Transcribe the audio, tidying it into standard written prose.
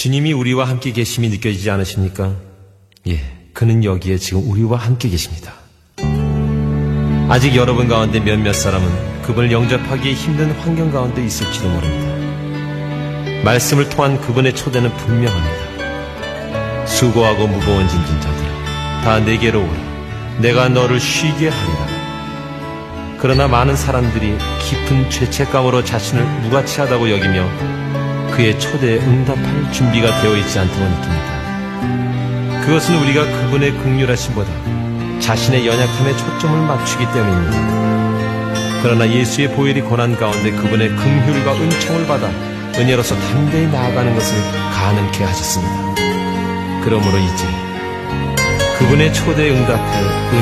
주님이 우리와 함께 계심이 느껴지지 않으십니까? 예, 그는 여기에 지금 우리와 함께 계십니다. 아직 여러분 가운데 몇몇 사람은 그분을 영접하기 힘든 환경 가운데 있을지도 모릅니다. 말씀을 통한 그분의 초대는 분명합니다. 수고하고 무거운 짐진 자들아, 다 내게로 오라. 내가 너를 쉬게 하리라. 그러나 많은 사람들이 깊은 죄책감으로 자신을 무가치하다고 여기며 그의 초대에 응답할 준비가 되어 있지 않다고 느낍니다. 그것은 우리가 그분의 긍휼하심보다 자신의 연약함에 초점을 맞추기 때문입니다. 그러나 예수의 보혈이 고난 가운데 그분의 긍휼과 은총을 받아 은혜로서 담대히 나아가는 것을 가능케 하셨습니다. 그러므로 이제 그분의 초대에 응답할